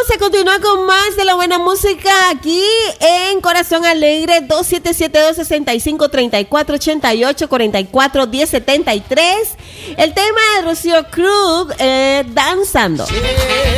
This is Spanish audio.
a continuar con más de la buena música aquí en Corazón Alegre. 2772-6534-88-44-1073. El tema de Rocío Cruz, Danzando.